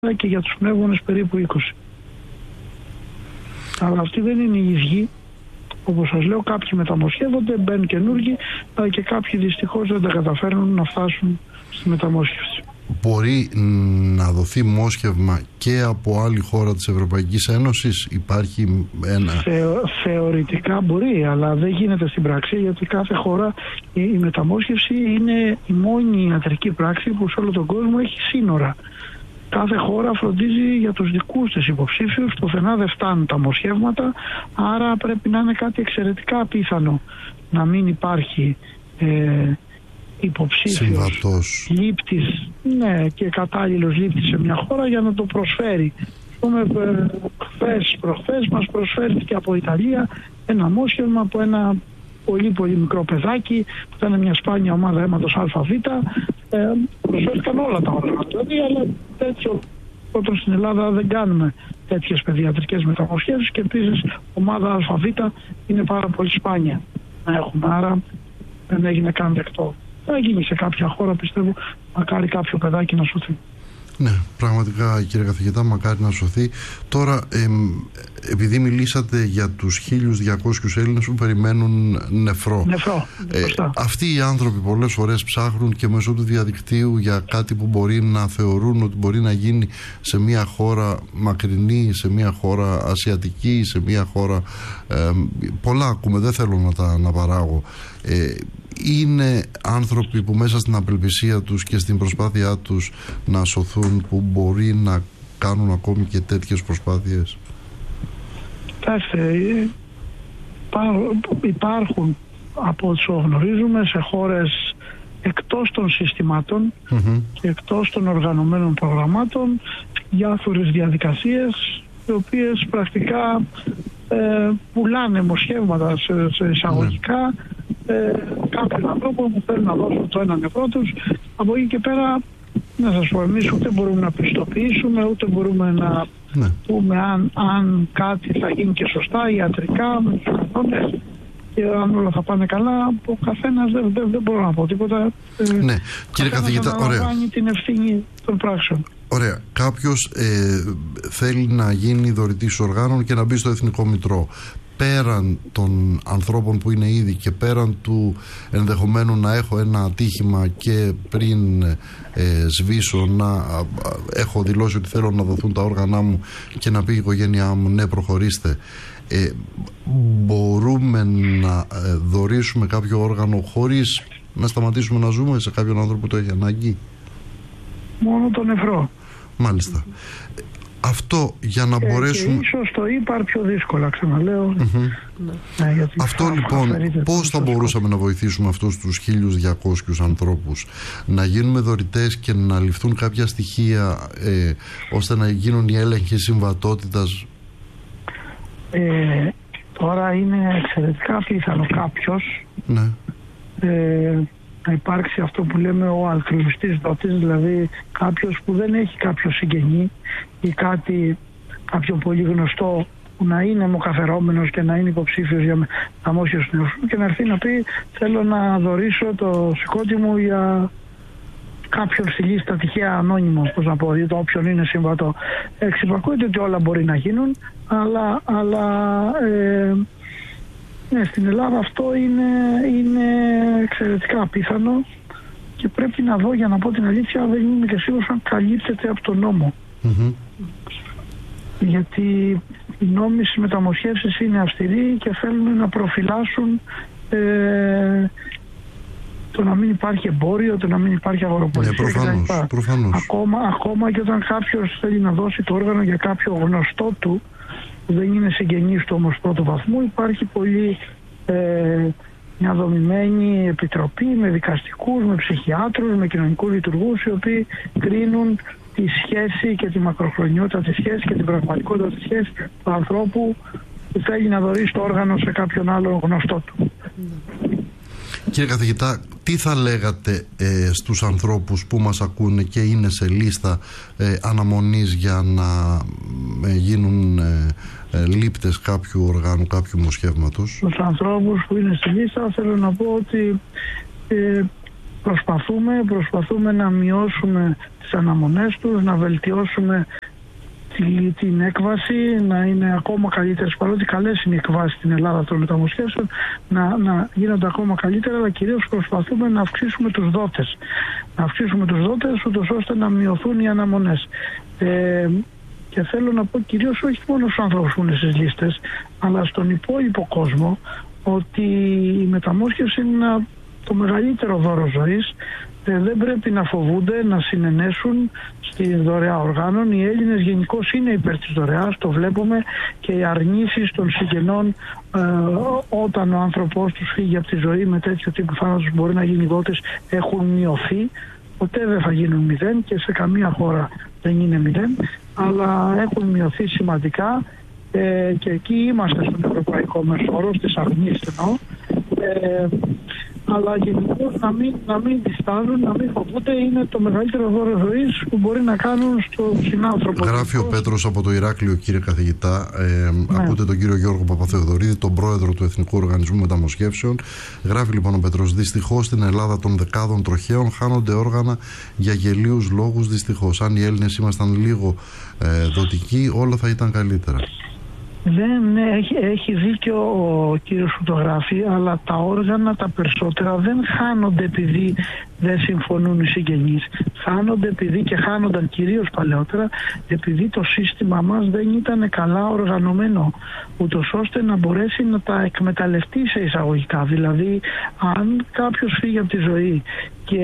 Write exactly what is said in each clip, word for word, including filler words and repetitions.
και για τους πνεύμονες περίπου είκοσι. Αλλά αυτοί δεν είναι οι ίδιοι. Όπως σας λέω, κάποιοι μεταμοσχεύονται, μπαίνουν καινούργοι, αλλά και κάποιοι δυστυχώς δεν τα καταφέρνουν να φτάσουν στη μεταμόσχευση. Μπορεί να δοθεί μόσχευμα και από άλλη χώρα της Ευρωπαϊκής Ένωσης? Υπάρχει ένα... Θεω, θεωρητικά μπορεί, αλλά δεν γίνεται στην πράξη, γιατί κάθε χώρα η, η μεταμόσχευση είναι η μόνη ιατρική πράξη που σε όλο τον κόσμο έχει σύνορα. Κάθε χώρα φροντίζει για τους δικούς της υποψήφιους, πουθενά δεν φτάνουν τα μοσχεύματα, άρα πρέπει να είναι κάτι εξαιρετικά απίθανο να μην υπάρχει ε, υποψήφιος λήπτης, ναι, και κατάλληλος λήπτης σε μια χώρα για να το προσφέρει. Πούμε, χθες προχθές μας προσφέρθηκε από Ιταλία ένα μόσχευμα από ένα πολύ πολύ μικρό παιδάκι που ήταν μια σπάνια ομάδα αίματος ΑΒ. Ε, προσφέρθηκαν όλα τα όργανα δηλαδή, αλλά τέτοιο όταν στην Ελλάδα δεν κάνουμε τέτοιες παιδιατρικές μεταμοσχεύσεις και επίσης ομάδα ΑΒ είναι πάρα πολύ σπάνια να έχουμε, άρα δεν έγινε καν δεκτό. Θα γίνει σε κάποια χώρα, πιστεύω, μακάρι κάποιο παιδάκι να σωθεί. Ναι, πραγματικά κύριε καθηγητά, μακάρι να σωθεί. Τώρα, ε, επειδή μιλήσατε για τους χίλιους διακόσιους Έλληνες που περιμένουν νεφρό, νεφρό ε, αυτοί οι άνθρωποι πολλές φορές ψάχνουν και μέσω του διαδικτύου για κάτι που μπορεί να θεωρούν ότι μπορεί να γίνει σε μια χώρα μακρινή, σε μια χώρα ασιατική, σε μια χώρα... Ε, πολλά ακούμε, δεν θέλω να τα αναπαράγω. Ε, είναι άνθρωποι που μέσα στην απελπισία τους και στην προσπάθειά τους να σωθούν, που μπορεί να κάνουν ακόμη και τέτοιες προσπάθειες? Κοιτάξτε, υπάρχουν από όσο γνωρίζουμε σε χώρες εκτός των συστημάτων mm-hmm. και εκτός των οργανωμένων προγραμμάτων διάφορες διαδικασίες οι οποίες πρακτικά ε, πουλάνε μοσχεύματα σε, σε εισαγωγικά mm. Ε, κάποιων ανθρώπων που θέλουν να δώσουν το ένα νεφρό τους. Από εκεί και πέρα, να σας πω, εμείς ούτε μπορούμε να πιστοποιήσουμε, ούτε μπορούμε να ναι. πούμε αν, αν κάτι θα γίνει και σωστά ιατρικά με τους κανόνες και αν όλα θα πάνε καλά. Ο καθένας δεν, δεν, δεν μπορώ να πω τίποτα. Ναι, κύριε καθηγητά, ωραία. Αναλαμβάνει την ευθύνη των πράξεων. Ωραία. Κάποιος ε, θέλει να γίνει δωρητής οργάνων και να μπει στο Εθνικό Μητρό. Πέραν των ανθρώπων που είναι ήδη και πέραν του ενδεχομένου να έχω ένα ατύχημα και πριν ε, σβήσω να α, έχω δηλώσει ότι θέλω να δοθούν τα όργανά μου και να πει η οικογένειά μου ναι, προχωρήστε, ε, μπορούμε να ε, δωρήσουμε κάποιο όργανο χωρίς να σταματήσουμε να ζούμε σε κάποιον άνθρωπο που το έχει ανάγκη? Μόνο το νεφρό. Μάλιστα. Αυτό για να ε, μπορέσουμε... Και ίσως το είπα πιο δύσκολα, ξαναλέω. Mm-hmm. Ναι, γιατί αυτό λοιπόν, πώς θα μπορούσαμε να βοηθήσουμε αυτούς τους χίλιους διακόσιους ανθρώπους να γίνουμε δωρητές και να ληφθούν κάποια στοιχεία ε, ώστε να γίνουν οι έλεγχοι συμβατότητας? Ε, τώρα είναι εξαιρετικά πιθανό κάποιος ναι. ε, να υπάρξει αυτό που λέμε ο αλτρουιστής δότης, δηλαδή κάποιος που δεν έχει κάποιο συγγενή ή κάτι, κάποιο πολύ γνωστό που να είναι μοκαφερόμενος και να είναι υποψήφιος για μεταμόσχευση του νεφρού και να έρθει να πει θέλω να δωρήσω το σηκώτη μου για κάποιον στη λίστα τυχαία ανώνυμο, πώς να πω, ή το όποιον είναι συμβατό. Εξυπακούεται ότι όλα μπορεί να γίνουν, αλλά, αλλά ε, ναι, στην Ελλάδα αυτό είναι, είναι εξαιρετικά απίθανο και πρέπει να δω, για να πω την αλήθεια, δεν είμαι και σίγουρος αν καλύπτεται από τον νόμο. Mm-hmm. Γιατί οι νόμοι στις μεταμοσχεύσεις είναι αυστηροί και θέλουν να προφυλάσσουν ε, το να μην υπάρχει εμπόριο, το να μην υπάρχει αγοροπολισία. Ναι, προφανώς, προφανώς. Ακόμα, ακόμα και όταν κάποιος θέλει να δώσει το όργανο για κάποιο γνωστό του, που δεν είναι συγγενής του όμως πρώτου βαθμού, υπάρχει πολύ ε, μια δομημένη επιτροπή με δικαστικούς, με ψυχιάτρους, με κοινωνικούς λειτουργούς, οι οποίοι κρίνουν τη σχέση και τη μακροχρονιότητα της σχέσης και την πραγματικότητα της σχέσης του ανθρώπου που θέλει να δωρήσει το όργανο σε κάποιον άλλο γνωστό του. Κύριε καθηγητά, τι θα λέγατε ε, στους ανθρώπους που μας ακούνε και είναι σε λίστα ε, αναμονής για να ε, γίνουν ε, ε, λήπτες κάποιου οργάνου, κάποιου μοσχεύματος? Στους ανθρώπους που είναι στη λίστα θέλω να πω ότι ε, προσπαθούμε, προσπαθούμε να μειώσουμε τις αναμονές τους, να βελτιώσουμε τη, την έκβαση, να είναι ακόμα καλύτερες, παρότι καλές είναι οι εκβάσεις στην Ελλάδα των μεταμοσχεύσεων, να, να γίνονται ακόμα καλύτερα, αλλά κυρίως προσπαθούμε να αυξήσουμε τους δότες. Να αυξήσουμε τους δότες, ούτως ώστε να μειωθούν οι αναμονές. Ε, και θέλω να πω κυρίως όχι μόνο στους ανθρώπους που είναι στις λίστες, αλλά στον υπόλοιπο κόσμο, ότι η μεταμόσχευση είναι ένα, το μεγαλύτερο δώρο ζωής. Ε, δεν πρέπει να φοβούνται να συνενέσουν στη δωρεά οργάνων. Οι Έλληνες γενικώς είναι υπέρ της δωρεάς, το βλέπουμε, και οι αρνήσεις των συγγενών ε, όταν ο άνθρωπός τους φύγει από τη ζωή με τέτοιο τύπου θάνατος μπορεί να γίνει δότης έχουν μειωθεί. Ποτέ δεν θα γίνουν μηδέν και σε καμία χώρα δεν είναι μηδέν, αλλά έχουν μειωθεί σημαντικά. Ε, και εκεί είμαστε στον ευρωπαϊκό μέσο όρο, στις αρνήσεις εννοώ. Ε, αλλά γενικώς να μην, να μην διστάζουν, να μην φοβούνται, είναι το μεγαλύτερο δώρο ζωής που μπορεί να κάνουν στον συνάνθρωπο. Γράφει ο Πέτρος από το Ηράκλειο, κύριε καθηγητά. Ε, ναι. Ακούτε τον κύριο Γιώργο Παπαθεοδωρίδη, τον πρόεδρο του Εθνικού Οργανισμού Μεταμοσχεύσεων. Γράφει λοιπόν ο Πέτρος: δυστυχώς στην Ελλάδα των δεκάδων τροχαίων χάνονται όργανα για γελίους λόγους. Δυστυχώς. Αν οι Έλληνες ήμασταν λίγο ε, δοτικοί, όλα θα ήταν καλύτερα. Δεν, ναι, έχει, έχει δίκιο ο κύριος φωτογράφη, αλλά τα όργανα τα περισσότερα δεν χάνονται επειδή δεν συμφωνούν οι συγγενείς. Χάνονται επειδή, και χάνονταν κυρίως παλαιότερα, επειδή το σύστημα μας δεν ήταν καλά οργανωμένο, ούτως ώστε να μπορέσει να τα εκμεταλλευτεί σε εισαγωγικά. Δηλαδή, αν κάποιος φύγει από τη ζωή και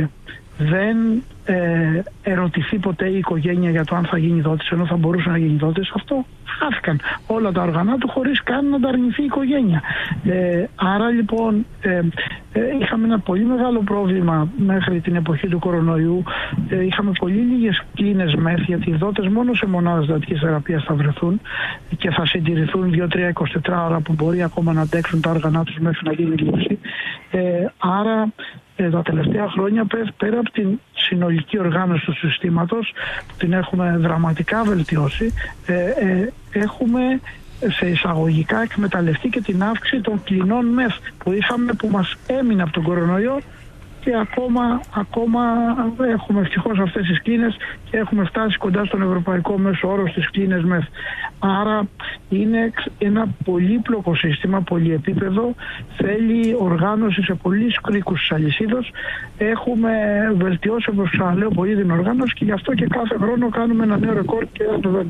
δεν ε, ερωτηθεί ποτέ η οικογένεια για το αν θα γίνει δότης, ενώ θα μπορούσε να γίνει δότης, αυτό χάθηκαν όλα τα όργανα του χωρίς καν να τα αρνηθεί η οικογένεια. Ε, άρα λοιπόν ε, ε, είχαμε ένα πολύ μεγάλο πρόβλημα μέχρι την εποχή του κορονοϊού. Ε, είχαμε πολύ λίγες κλίνες μεθ, γιατί οι δότες μόνο σε μονάδες δοτικής θεραπείας θα βρεθούν και θα συντηρηθούν δύο τρία είκοσι τέσσερα ώρα που μπορεί ακόμα να αντέξουν τα όργανα τους μέχρι να γίνει λήψη. Ε, άρα ε, τα τελευταία χρόνια πέρα από την συνολική οργάνωση του συστήματος που την έχουμε δραματικά βελτιώσει, ε, ε, έχουμε σε εισαγωγικά εκμεταλλευτεί και την αύξηση των κλινών μεθ που είχαμε, που μας έμεινε από τον κορονοϊό, και ακόμα, ακόμα έχουμε ευτυχώς αυτές τις κλίνες και έχουμε φτάσει κοντά στον ευρωπαϊκό μέσο όρο στις κλίνες μεθ. Άρα είναι ένα πολύπλοκο σύστημα, πολυεπίπεδο, θέλει οργάνωση σε πολλούς κρίκους της αλυσίδος. Έχουμε βελτιώσει, όπως ξαναλέω, πολύ την οργάνωση, και γι' αυτό και κάθε χρόνο κάνουμε ένα νέο ρεκόρ και ανεβαίνουμε.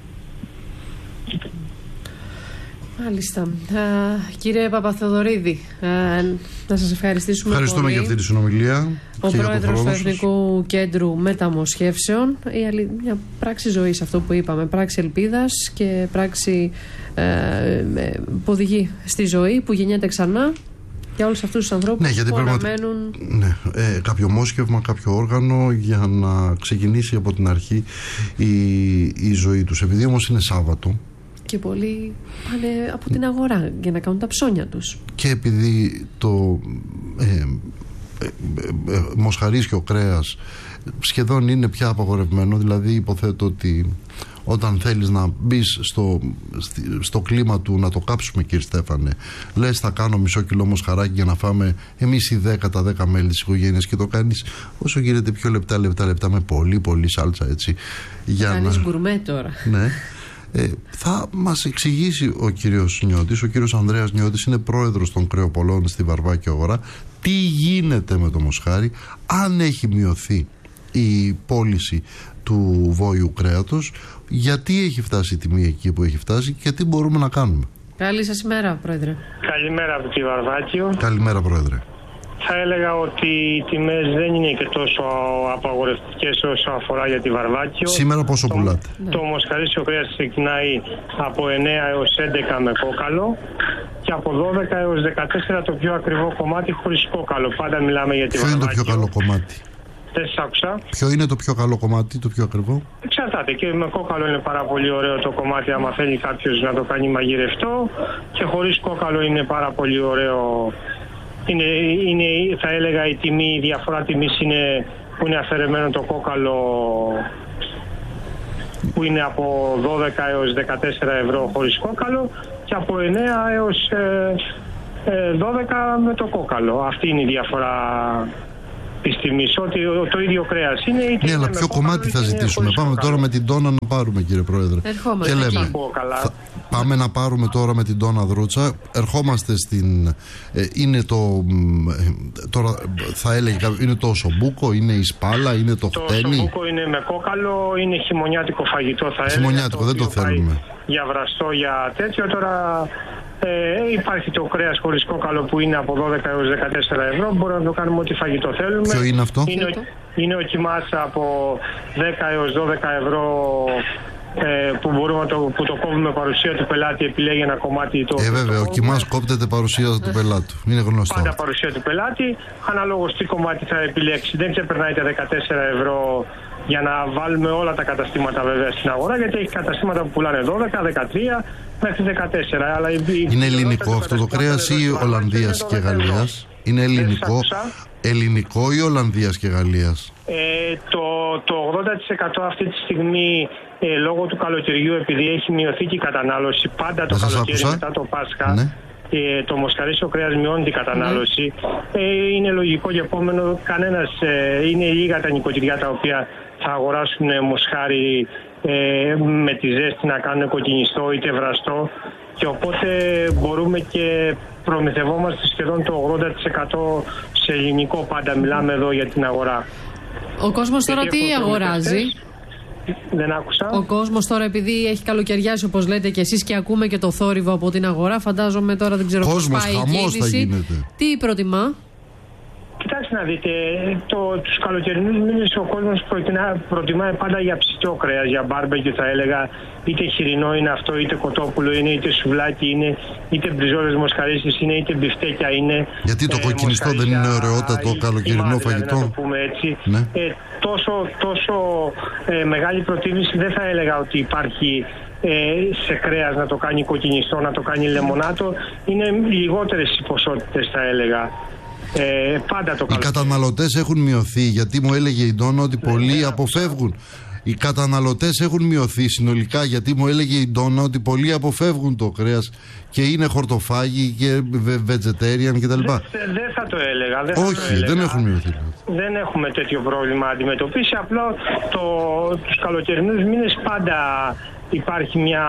Μάλιστα. Α, κύριε Παπαθεοδωρίδη, α, να σας ευχαριστήσουμε. Ευχαριστούμε πολύ για αυτή τη συνομιλία. Ο πρόεδρος του Εθνικού Κέντρου Μεταμοσχεύσεων. Η άλλη, μια πράξη ζωής, αυτό που είπαμε, πράξη ελπίδας και πράξη ε, ε, που οδηγεί στη ζωή, που γεννιέται ξανά για όλους αυτούς τους ανθρώπους, ναι, που αναμένουν ναι, ε, κάποιο μόσχευμα, κάποιο όργανο για να ξεκινήσει από την αρχή η, η ζωή τους. Επειδή όμως είναι Σάββατο και πολλοί πάνε από την αγορά για να κάνουν τα ψώνια τους, και επειδή το ε, ε, ε, ε, μοσχαρίσιο κρέας σχεδόν είναι πια απαγορευμένο, δηλαδή υποθέτω ότι όταν θέλεις να μπεις στο, στο κλίμα του να το κάψουμε, κύριε Στέφανε, λες θα κάνω μισό κιλό μοσχαράκι για να φάμε εμείς οι δέκα τα δέκα μέλη της οικογένειας, και το κάνεις όσο γίνεται πιο λεπτά λεπτά λεπτά με πολύ πολύ σάλτσα, έτσι, για να κάνεις γκουρμέ τώρα. Ναι. Ε, θα μας εξηγήσει ο κύριος Νιώτης, ο κύριος Ανδρέας Νιώτης, είναι πρόεδρος των κρεοπολών στη Βαρβάκιο Αγορά, τι γίνεται με το μοσχάρι, αν έχει μειωθεί η πώληση του βόηου κρέατος, γιατί έχει φτάσει η τιμή εκεί που έχει φτάσει και τι μπορούμε να κάνουμε. Καλή σας ημέρα, πρόεδρε. Καλημέρα από τη Βαρβάκιο. Καλημέρα, πρόεδρε. Θα έλεγα ότι οι τιμές δεν είναι και τόσο απαγορευτικές όσο αφορά για τη Βαρβάκιο. Σήμερα πόσο το, πουλάτε? Το μοσχαρίσιο κρέας ξεκινάει από εννέα έως έντεκα με κόκαλο και από δώδεκα έως δεκατέσσερα το πιο ακριβό κομμάτι χωρίς κόκαλο. Πάντα μιλάμε για τη Ποιο Βαρβάκιο. είναι το πιο καλό κομμάτι? Δεν σ' άκουσα. Ποιο είναι το πιο καλό κομμάτι, το πιο ακριβό? Εξαρτάται. Και με κόκαλο είναι πάρα πολύ ωραίο το κομμάτι άμα θέλει κάποιος να το κάνει μαγειρευτό, και χωρίς κόκαλο είναι πάρα πολύ ωραίο. Είναι, είναι, θα έλεγα η τιμή, η διαφορά τιμής είναι που είναι αφαιρεμένο το κόκαλο, που είναι από δώδεκα έως δεκατέσσερα ευρώ χωρίς κόκαλο και από εννέα έως ε, ε, δώδεκα με το κόκαλο. Αυτή είναι η διαφορά της τιμής. Ότι το ίδιο κρέας είναι. Είτε ναι, αλλά ποιο κομμάτι θα ζητήσουμε? Πάμε τώρα με την τόνα να πάρουμε, κύριε Πρόεδρε. Ερχόμαστε. Και λέμε, θα, πάμε να πάρουμε τώρα με την τόνα δρούτσα. Ερχόμαστε στην. Ε, είναι το. Τώρα θα έλεγε, είναι το σομπούκο, είναι η σπάλα, είναι το, το χτένι. Το σομπούκο είναι με κόκαλο, είναι χειμωνιάτικο φαγητό, θα έλεγα. Χειμωνιάτικο, δεν το θέλουμε. Για βραστό, για τέτοιο. Τώρα ε, υπάρχει το κρέας χωρίς κόκαλο που είναι από δώδεκα έως δεκατέσσερα ευρώ. Μπορούμε να το κάνουμε ό,τι φαγητό θέλουμε. Ποιο είναι αυτό? Είναι, είναι ο κιμάς από δέκα έως δώδεκα ευρώ. Ε, που, μπορούμε το, που το κόβουμε παρουσία του πελάτη, επιλέγει ένα κομμάτι. Το, ε, βέβαια, το ο κιμάς κόπτεται παρουσία του πελάτη. Είναι γνωστό. Πάντα παρουσία του πελάτη. Αναλόγως τι κομμάτι θα επιλέξει. Δεν ξεπερνάει τα δεκατέσσερα ευρώ για να βάλουμε όλα τα καταστήματα βέβαια στην αγορά. Γιατί έχει καταστήματα που πουλάνε δώδεκα, δεκατρία μέχρι δεκατέσσερα. Αλλά είναι ελληνικό αυτό το κρέας ή Ολλανδίας και Γαλλίας? Είναι ελληνικό. Ελληνικό ή Ολλανδίας και Γαλλίας? Ε, το, το ογδόντα τοις εκατό αυτή τη στιγμή ε, λόγω του καλοκαιριού, επειδή έχει μειωθεί και η κατανάλωση πάντα το καλοκαίρι μετά το Πάσχα, ναι. ε, το μοσχαρίσιο κρέας μειώνει την κατανάλωση. Mm. Ε, είναι λογικό και επόμενο κανένας, ε, είναι λίγα τα νοικοκυριά τα οποία θα αγοράσουν μοσχάρι ε, με τη ζέστη να κάνουν κοκκινιστό είτε βραστό, και οπότε μπορούμε και προμηθευόμαστε σχεδόν το ογδόντα τοις εκατό σε ελληνικό, πάντα μιλάμε εδώ για την αγορά. Ο κόσμος τώρα τι αγοράζει? Δεν άκουσα. Ο κόσμος τώρα, επειδή έχει καλοκαιριάσει όπως λέτε και εσείς και ακούμε και το θόρυβο από την αγορά, φαντάζομαι τώρα δεν ξέρω πώς πάει η κίνηση. Τι προτιμά? Κοιτάξτε να δείτε, το, τους καλοκαιρινούς μήνες ο κόσμος προτιμάει πάντα για ψητό κρέας, για μπάρμπεκιου θα έλεγα, είτε χοιρινό είναι αυτό, είτε κοτόπουλο είναι, είτε σουβλάκι είναι, είτε μπριζόλες μοσχαρίσιες είναι, είτε μπιφτέκια είναι. Γιατί το ε, κοκκινιστό δεν είναι ωραιότατο καλοκαιρινό φαγητό? Δηλαδή, να το πούμε έτσι. Ναι. Ε, τόσο τόσο ε, μεγάλη προτίμηση δεν θα έλεγα ότι υπάρχει ε, σε κρέας να το κάνει κοκκινιστό, να το κάνει λεμονάτο. Είναι λιγότερες οι ποσότητες θα έλεγα. Ε, πάντα το οι καταναλωτές έχουν μειωθεί, γιατί μου έλεγε η Ντόνα ότι πολλοί ναι, αποφεύγουν. Οι καταναλωτές έχουν μειωθεί συνολικά, γιατί μου έλεγε η Ντόνα ότι πολλοί αποφεύγουν το κρέας και είναι χορτοφάγοι και vegetarian κτλ. Δεν δε θα το έλεγα. Δεν Όχι, το έλεγα. δεν έχουν μειωθεί. Δεν έχουμε τέτοιο πρόβλημα αντιμετωπίσει. Απλά το, τους καλοκαιρινούς μήνες πάντα υπάρχει μια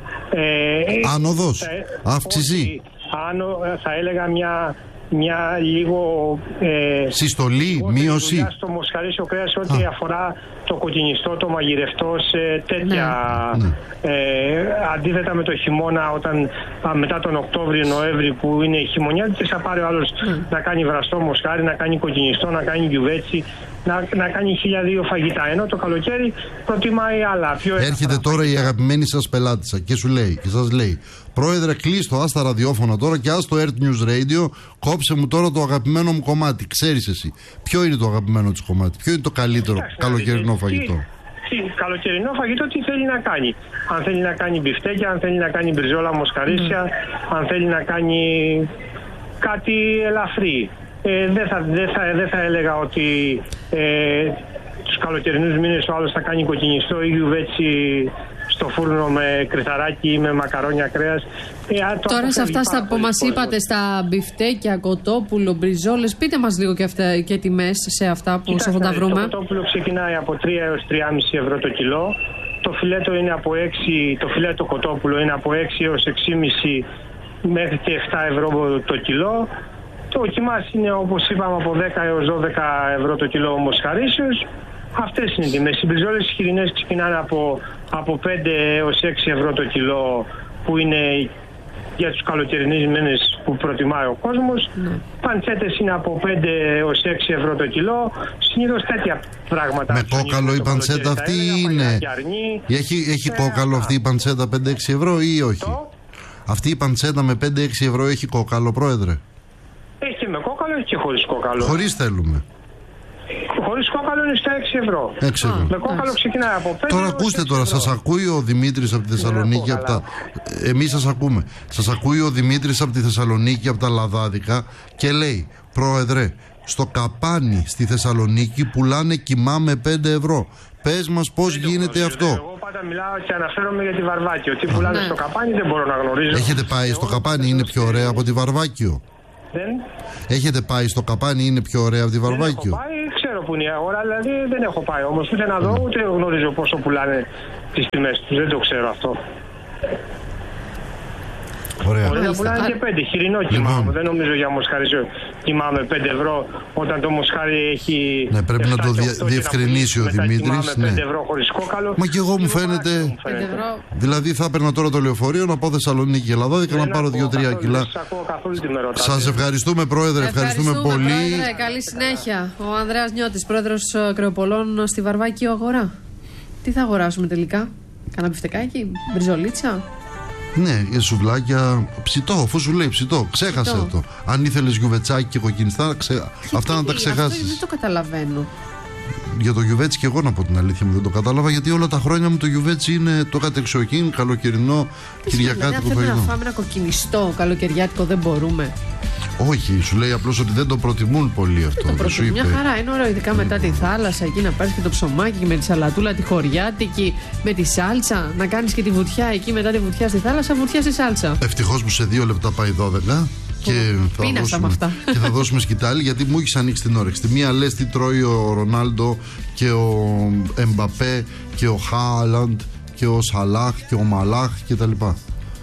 ε, άνοδος, ε, αύξηση. Όχι, άνω, θα έλεγα μια μια λίγο ε, συστολή, μείωση στο μοσχαρίσιο κρέας ό,τι Α. αφορά το κοκκινιστό, το μαγειρευτό σε τέτοια ναι. ε, αντίθετα με το χειμώνα, όταν α, μετά τον Οκτώβριο, Νοέμβρη που είναι χειμωνιάτικες, θα πάρει ο άλλος mm. να κάνει βραστό μοσχάρι, να κάνει κοκκινιστό, να κάνει γιουβέτσι, να, να κάνει χίλια δύο φαγητά, ενώ το καλοκαίρι προτιμάει άλλα πιο έρχεται τώρα φαγητά. Η αγαπημένη σας πελάτησα και σου λέει και σας λέει: Πρόεδρε, κλείστο, ας τα ραδιόφωνα τώρα και ας το Earth News Radio, κόψε μου τώρα το αγαπημένο μου κομμάτι. Ξέρεις εσύ, ποιο είναι το αγαπημένο της κομμάτι, ποιο είναι το καλύτερο Άξι, καλοκαιρινό φαγητό? Τι, τι, καλοκαιρινό φαγητό τι θέλει να κάνει? Αν θέλει να κάνει μπιφτέκια, αν θέλει να κάνει μπριζόλα μοσχαρίσια, mm. αν θέλει να κάνει κάτι ελαφρύ. Ε, δεν, θα, δεν, θα, δεν θα έλεγα ότι ε, τους καλοκαιρινούς μήνες ο άλλος θα κάνει κοκκινιστό ή γιουβέτσι στο φούρνο με κρυθαράκι ή με μακαρόνια κρέας. Ε, Τώρα σε αυτά στα που μας είπατε, στα μπιφτέκια, κοτόπουλο, μπριζόλες, πείτε μας λίγο και, αυτά, και τιμές σε αυτά που θα τα βρούμε. Το κοτόπουλο ξεκινάει από τρία έως τρία κόμμα πέντε ευρώ το κιλό. Το φιλέτο είναι από έξι, το φιλέτο κοτόπουλο είναι από έξι έως έξι κόμμα πέντε μέχρι και επτά ευρώ το κιλό. Το κιμάς είναι, όπως είπαμε, από δέκα έως δώδεκα ευρώ το κιλό μοσχαρίσιος. Αυτές είναι οι τιμές. Οι μπριζόλες χοιρινές ξεκινάνε από, από πέντε έως έξι ευρώ το κιλό, που είναι για τους καλοκαιρινούς μήνες που προτιμάει ο κόσμος. Mm. Παντσέτες είναι από πέντε έως έξι ευρώ το κιλό. Συνήθως τέτοια πράγματα. Με κόκαλο η παντσέτα αυτή είναι? Έχει, έχει ε, κόκαλο α. αυτή η παντσέτα πέντε έξι ευρώ ή όχι? Το? Αυτή η παντσέτα με πέντε έξι ευρώ έχει κόκαλο, Πρόεδρε? Έχει και με κόκαλο, έχει και χωρίς κόκαλο. Χωρίς θέλουμε. Χωρίς κόκαλο είναι στα έξι ευρώ. έξι ευρώ. Με κόκαλο ξεκινάει από πέντε. Τώρα ακούστε τώρα, σας ακούει ο Δημήτρης από τη Θεσσαλονίκη. Από τα... Εμείς σας ακούμε. Σας ακούει ο Δημήτρης από τη Θεσσαλονίκη, από τα Λαδάδικα, και λέει: Πρόεδρε, στο Καπάνι στη Θεσσαλονίκη πουλάνε κιμά με πέντε ευρώ. Πες μας πώς γίνεται γνωρίζω, αυτό. Εγώ πάντα μιλάω και αναφέρομαι για τη Βαρβάκιο. Τι πουλάνε ναι. στο Καπάνι δεν μπορώ να γνωρίζω. Έχετε πάει στο Καπάνι, είναι πιο ωραία από τη Βαρβάκιο? Δεν. Έχετε πάει στο Καπάνι, είναι πιο ωραία από τη Βαρβάκιο? Δεν έχω πάει, που είναι η αγορά, δηλαδή δεν έχω πάει όμως ούτε να δω, ούτε γνωρίζω πόσο πουλάνε τις τιμές τους. Δεν το ξέρω αυτό. Ωραία. Μπορεί να πουλάνε και πέντε, χοιρινό κοιμάμαι. Λοιπόν. Δεν νομίζω για μοσχάρι κοιμάμαι πέντε ευρώ όταν το μοσχάρι έχει. Ναι, πρέπει να το δια, διευκρινίσει ο Δημήτρης. Ναι. πέντε ευρώ χωρίς κόκαλο. Μα και εγώ μου φαίνεται. Δηλαδή θα έπαιρνα τώρα το λεωφορείο να πάω Θεσσαλονίκη και Ελλαδόδικα να πάρω δύο τρία κιλά. Σας ευχαριστούμε, Πρόεδρε. Ευχαριστούμε, ευχαριστούμε πολύ. Πρόεδρε, καλή συνέχεια. Ο Ανδρέας Νιώτης, Πρόεδρος Κρεοπολών στη Βαρβάκιο Αγορά. Τι θα αγοράσουμε τελικά? Κάνα μπιφτεκάκι, μπριζολίτσα? Ναι, σουβλάκια, ψητό, αφού σου λέει ψητό, ξέχασε ψητό. Το. Αν ήθελες γιουβετσάκι και κοκκινιστά, ξε... αυτά να τα ξεχάσεις. Αυτό δεν το καταλαβαίνω. Για το γιουβέτσι και εγώ να πω την αλήθεια μου δεν το κατάλαβα, γιατί όλα τα χρόνια μου το γιουβέτσι είναι το κατεξοχήν, καλοκαιρινό, κυριακάτικο φαγητό. Δηλαδή, αν θέλουμε να φάμε ένα κοκκινιστό καλοκαιριάτικο δεν μπορούμε? Όχι, σου λέει απλώς ότι δεν το προτιμούν πολύ αυτό. Δεν το προτιμούν, μια χαρά. Είναι ωραίο, ειδικά μετά τη θάλασσα, εκεί να πάρεις και το ψωμάκι με τη σαλατούλα, τη χωριάτικη, με τη σάλτσα. Να κάνεις και τη βουτιά εκεί μετά τη βουτιά στη θάλασσα, βουτιά στη σάλτσα. Ευτυχώς που σε δύο λεπτά πάει δώδεκα. Και θα, δώσουμε, αυτά. και θα δώσουμε σκητάλη, γιατί μου έχεις ανοίξει την όρεξη. Τη μία λες τι τρώει ο Ρονάλντο και ο Εμπαπέ και ο Χάλαντ και ο Σαλάχ και ο Μαλάχ και τα λοιπά.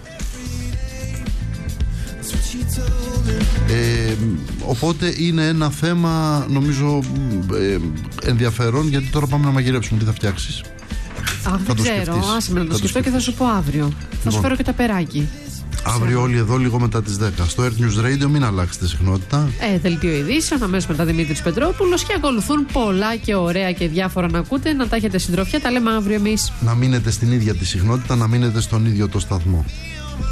Ε, οπότε είναι ένα θέμα νομίζω ε, ενδιαφέρον, γιατί τώρα πάμε να μαγειρέψουμε. Τι θα φτιάξεις? Αχ, δεν ξέρω, άσε με να το σκεφτώ και θα σου πω αύριο. Λοιπόν. Θα σου φέρω και τα περάκι. Αύριο όλοι εδώ λίγο μετά τις δέκα. Στο Earth News Radio μην αλλάξετε συχνότητα. Ε, δελτίο ειδήσεων, αμέσως μετά Δημήτρης Πετρόπουλος, και ακολουθούν πολλά και ωραία και διάφορα να ακούτε. Να τα έχετε συντροφιά, τα λέμε αύριο εμείς. Να μείνετε στην ίδια τη συχνότητα, να μείνετε στον ίδιο το σταθμό.